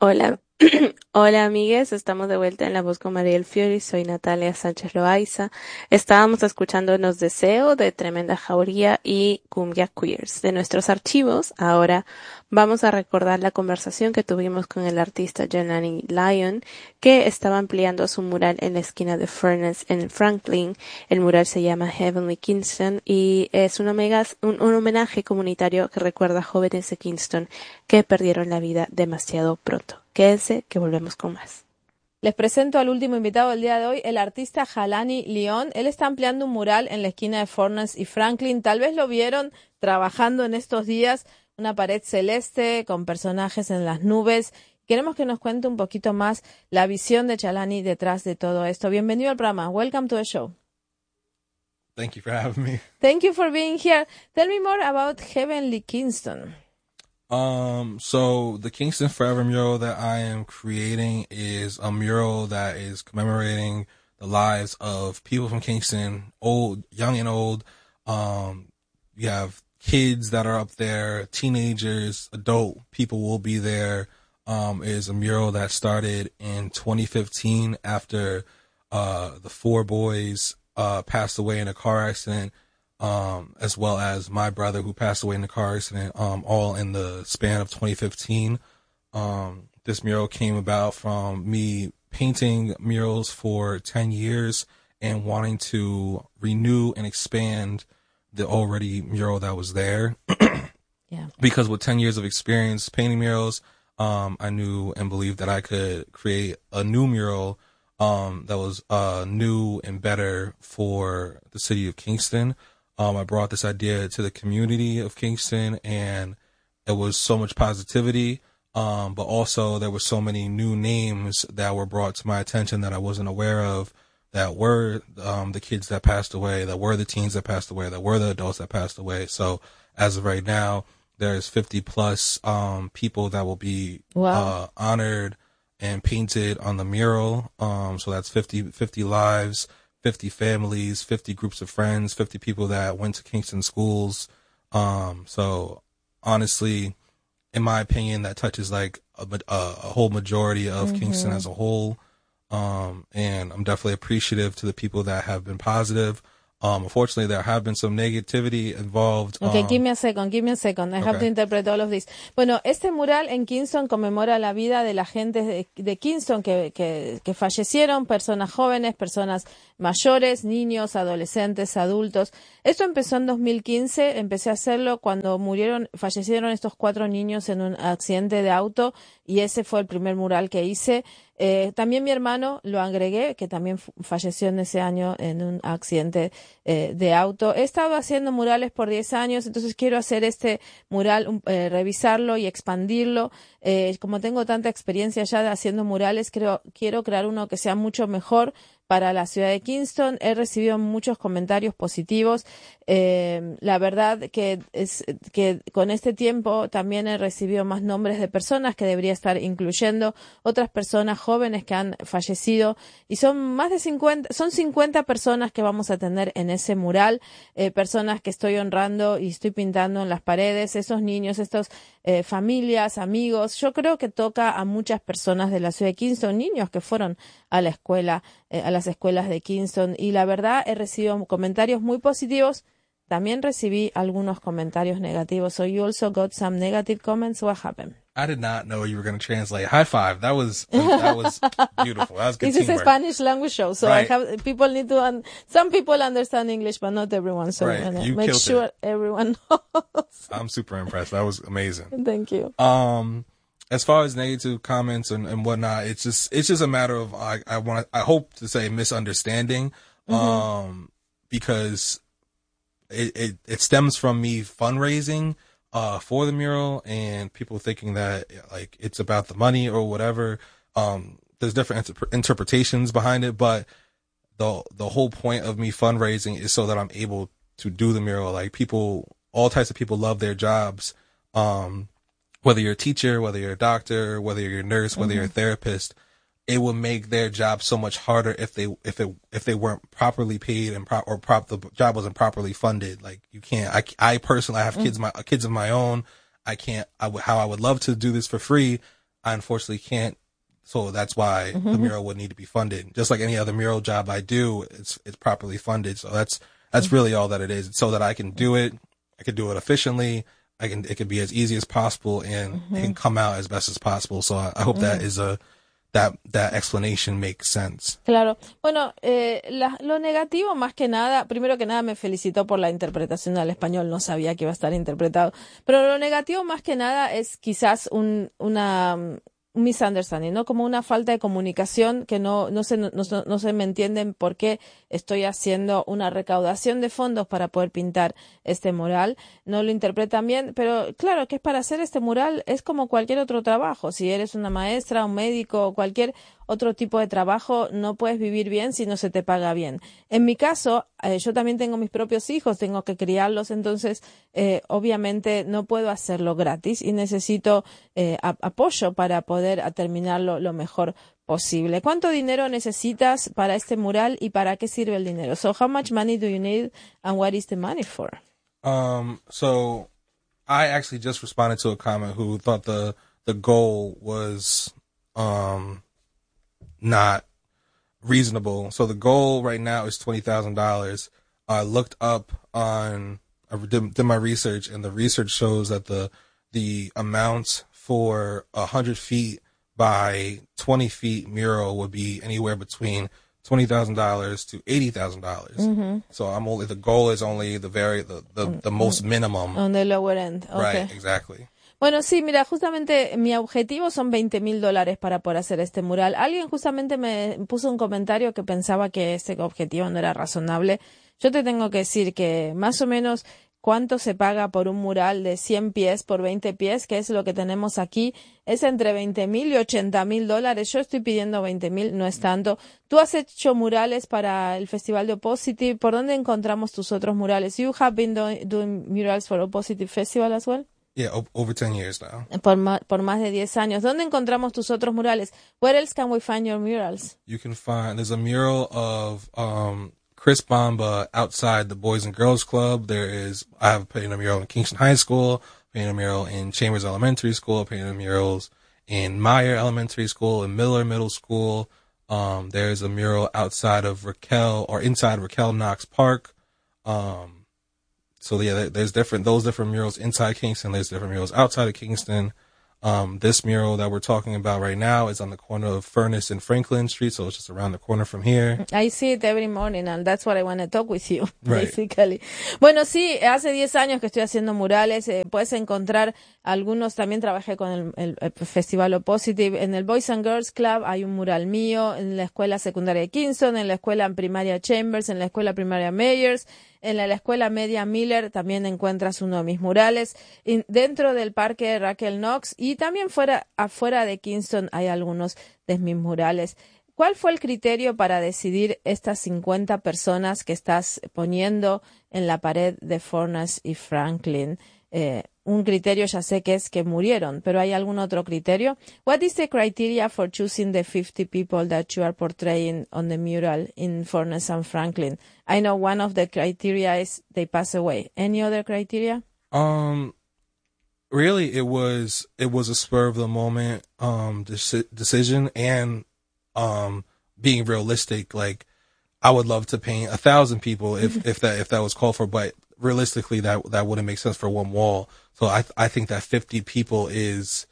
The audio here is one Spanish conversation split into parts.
Hola, hola amigues, estamos de vuelta en La Voz con Mariel Fiori, soy Natalia Sánchez Loaiza. Estábamos escuchando Nos Deseo de Tremenda Jauría y Cumbia Queers. De nuestros archivos, ahora vamos a recordar la conversación que tuvimos con el artista Jelani Lyon, que estaba ampliando su mural en la esquina de Furnace en Franklin. El mural se llama Heavenly Kingston y es un homenaje comunitario que recuerda a jóvenes de Kingston que perdieron la vida demasiado pronto. Quédense que volvemos con más. Les presento al último invitado del día de hoy, el artista Jelani Lyon. Él está ampliando un mural en la esquina de Furnace y Franklin. Tal vez lo vieron trabajando en estos días, una pared celeste con personajes en las nubes. Queremos que nos cuente un poquito más la visión de Jelani detrás de todo esto. Bienvenido al programa. Welcome to the show. Thank you for having me. Thank you for being here. Tell me more about Heavenly Kingston. So the Kingston Forever mural that I am creating is a mural that is commemorating the lives of people from Kingston, old, young and old. You have kids that are up there, teenagers, adult people will be there. It is a mural that started in 2015 after, the four boys, passed away in a car accident, as well as my brother who passed away in the car accident, all in the span of 2015. This mural came about from me painting murals for 10 years and wanting to renew and expand the already mural that was there. Yeah. Because with 10 years of experience painting murals, I knew and believed that I could create a new mural that was new and better for the city of Kingston. I brought this idea to the community of Kingston, and it was so much positivity, but also there were so many new names that were brought to my attention that I wasn't aware of, that were the kids that passed away, that were the teens that passed away, that were the adults that passed away. So as of right now, there's 50 plus people that will be Wow. honored and painted on the mural. So that's 50 lives, 50 families, 50 groups of friends, 50 people that went to Kingston schools. So honestly, in my opinion, that touches like a whole majority of Kingston as a whole. And I'm definitely appreciative to the people that have been positive. Unfortunately, there have been some negativity involved. Okay, give me a second. I have to interpret all of this. Bueno, este mural en Kingston conmemora la vida de la gente de Kingston que fallecieron, personas jóvenes, personas mayores, niños, adolescentes, adultos. Esto empezó en 2015, empecé a hacerlo cuando fallecieron estos 4 niños en un accidente de auto y ese fue el primer mural que hice. También mi hermano lo agregué, que también falleció en ese año en un accidente de auto. He estado haciendo murales por 10 años, entonces quiero hacer este mural, revisarlo y expandirlo. Como tengo tanta experiencia ya haciendo murales, quiero crear uno que sea mucho mejor para la ciudad de Kingston. He recibido muchos comentarios positivos. La verdad que es que con este tiempo también he recibido más nombres de personas que debería estar incluyendo, otras personas jóvenes que han fallecido, y son más de 50 personas que vamos a tener en ese mural, personas que estoy honrando y estoy pintando en las paredes, esos niños, estos familias, amigos. Yo creo que toca a muchas personas de la ciudad de Kingston, niños que fueron a la escuela, a las escuelas de Kingston, y la verdad he recibido comentarios muy positivos. También recibí algunos comentarios negativos. So you also got some negative comments. What happened? I did not know you were going to translate. High five. That was beautiful. That was good This is a teamwork. Spanish language show, so Right. people need to, some people understand English, but not everyone. So Right. You make killed sure it. everyone knows. I'm super impressed. That was amazing. Thank you. As far as negative comments and whatnot, it's just a matter of, I hope to say misunderstanding, because it stems from me fundraising, for the mural and people thinking that like it's about the money or whatever. There's different interpretations behind it, but the whole point of me fundraising is so that I'm able to do the mural. Like people, all types of people love their jobs. Whether you're a teacher, whether you're a doctor, whether you're a nurse, whether you're a therapist, it would make their job so much harder if they weren't properly paid and the job wasn't properly funded. Like you can't. I personally have kids of my own. How I would love to do this for free. I unfortunately can't. So that's why the mural would need to be funded. Just like any other mural job I do, it's properly funded. So that's really all that it is. It's so that I can do it. I can do it efficiently. It can be as easy as possible, and it can come out as best as possible. So I hope that is that explanation makes sense. Claro. Bueno, lo negativo más que nada, primero que nada me felicitó por la interpretación al español, no sabía que iba a estar interpretado, pero lo negativo más que nada es quizás un misunderstanding, ¿no? Como una falta de comunicación que no se me entienden por qué estoy haciendo una recaudación de fondos para poder pintar este mural. No lo interpretan bien, pero claro que es para hacer este mural es como cualquier otro trabajo. Si eres una maestra, un médico o cualquier otro tipo de trabajo, no puedes vivir bien si no se te paga bien. En mi caso, yo también tengo mis propios hijos, tengo que criarlos, entonces obviamente no puedo hacerlo gratis y necesito apoyo para poder terminarlo lo mejor posible. ¿Cuánto dinero necesitas para este mural y para qué sirve el dinero? So, how much money do you need and what is the money for? So I actually just responded to a comment who thought the goal was not reasonable. So the goal right now is $20,000. I looked up I did my research, and the research shows that the amount for 100 feet by 20 feet mural would be anywhere between $20,000 to $80,000. So the goal is only the most minimum. On the lower end. Okay. Right, exactly. Bueno, sí, mira, justamente mi objetivo son $20,000 para poder hacer este mural. Alguien justamente me puso un comentario que pensaba que este objetivo no era razonable. Yo te tengo que decir que más o menos cuánto se paga por un mural de 100 pies por 20 pies, que es lo que tenemos aquí, es entre $20,000 y $80,000. Yo estoy pidiendo 20,000, no es tanto. Tú has hecho murales para el Festival de Opositive. ¿Por dónde encontramos tus otros murales? You have been doing murals for Opositive Festival as well? Yeah, over 10 years now. Por más de 10 años. ¿Dónde encontramos tus otros murales? Where else can we find your murals? You can there's a mural of Chris Bamba outside the Boys and Girls Club. I have painted a mural in Kingston High School, painted a mural in Chambers Elementary School, painted murals in Meyer Elementary School, in Miller Middle School. There's a mural inside Raquel Knox Park. So yeah, there's those different murals inside Kingston. There's different murals outside of Kingston. This mural that we're talking about right now is on the corner of Furnace and Franklin Street, so it's just around the corner from here. I see it every morning, and that's what I want to talk with you, right. Basically. Bueno, sí, hace 10 años que estoy haciendo murales. Puedes encontrar algunos. También trabajé con el Festival Opositive. En el Boys and Girls Club hay un mural mío, en la escuela secundaria de Kingston, en la escuela primaria Chambers, en la escuela primaria Meyers. En la escuela media Miller también encuentras uno de mis murales. Dentro del parque Raquel Knox y también afuera de Kingston hay algunos de mis murales. ¿Cuál fue el criterio para decidir estas 50 personas que estás poniendo en la pared de Furnace y Franklin? Un criterio ya sé que es que murieron, pero ¿hay algún otro criterio? What is the criteria for choosing the 50 people that you are portraying on the mural in Furnace and Franklin? I know one of the criteria is they pass away. Any other criteria? Really, it was a spur of the moment decision, and being realistic. Like, I would love to paint 1,000 people if that was called for, but realistically that wouldn't make sense for one wall. So I think that 50 people is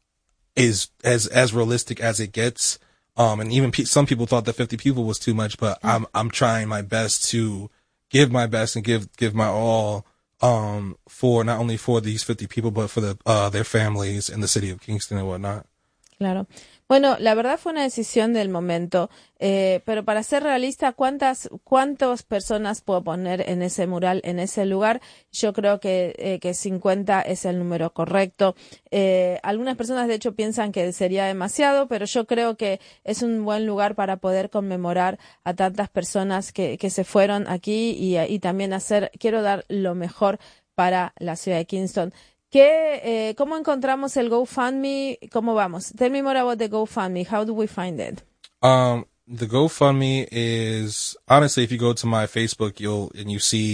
as realistic as it gets. And even some people thought that 50 people was too much, but I'm trying my best to give my best and give my all for not only for these 50 people, but for their families in the city of Kingston and whatnot. Claro. Bueno, la verdad fue una decisión del momento, pero para ser realista, ¿cuántas personas puedo poner en ese mural, en ese lugar? Yo creo que 50 es el número correcto. Algunas personas, de hecho, piensan que sería demasiado, pero yo creo que es un buen lugar para poder conmemorar a tantas personas que se fueron aquí y también quiero dar lo mejor para la ciudad de Kingston. ¿Cómo encontramos el GoFundMe? ¿Cómo vamos? Tell me more about the GoFundMe. How do we find it? The GoFundMe is, honestly, if you go to my Facebook, you see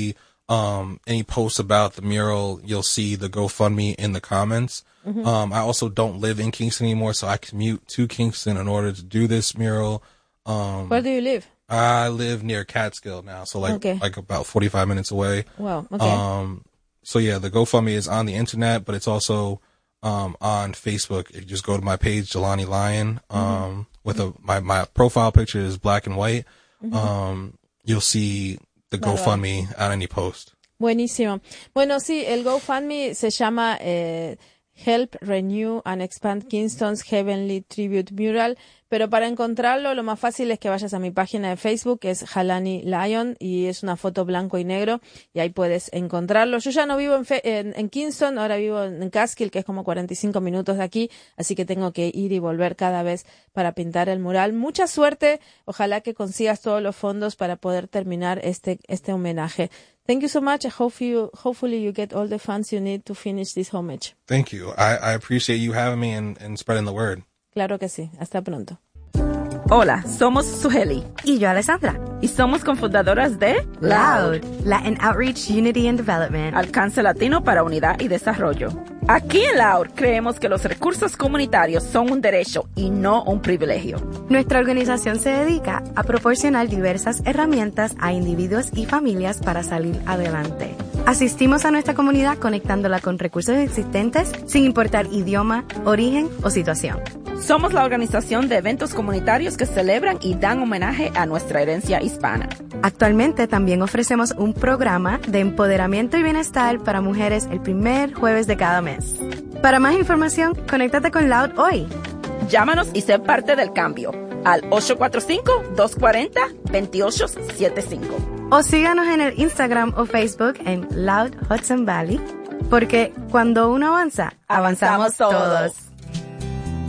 any posts about the mural, you'll see the GoFundMe in the comments. I also don't live in Kingston anymore, so I commute to Kingston in order to do this mural. Where do you live? I live near Catskill now, so like about 45 minutes away. Wow. Okay. So yeah, the GoFundMe is on the internet, but it's also on Facebook. You just go to my page, Jelani Lyon, with my profile picture is black and white. You'll see the GoFundMe on any post. Buenísimo. Bueno, sí, el GoFundMe se llama Help Renew and Expand Kingston's Heavenly Tribute Mural, pero para encontrarlo lo más fácil es que vayas a mi página de Facebook, que es Jelani Lyon, y es una foto blanco y negro, y ahí puedes encontrarlo. Yo ya no vivo en Kingston, ahora vivo en Catskill, que es como 45 minutos de aquí, así que tengo que ir y volver cada vez para pintar el mural. Mucha suerte, ojalá que consigas todos los fondos para poder terminar este homenaje. Thank you so much. Hopefully you get all the funds you need to finish this homage. Thank you. I appreciate you having me and spreading the word. Claro que sí. Hasta pronto. Hola, somos Suheli. Y yo, Alessandra. Y somos cofundadoras de Loud, Latin Outreach, Unity and Development. Alcance Latino para Unidad y Desarrollo. Aquí en Loud creemos que los recursos comunitarios son un derecho y no un privilegio. Nuestra organización se dedica a proporcionar diversas herramientas a individuos y familias para salir adelante. Asistimos a nuestra comunidad conectándola con recursos existentes sin importar idioma, origen o situación. Somos la organización de eventos comunitarios que celebran y dan homenaje a nuestra herencia hispana. Actualmente también ofrecemos un programa de empoderamiento y bienestar para mujeres el primer jueves de cada mes. Para más información, conéctate con Loud hoy. Llámanos y sé parte del cambio al 845-240-2875. O síganos en el Instagram o Facebook en Loud Hudson Valley, porque cuando uno avanza, avanzamos todos.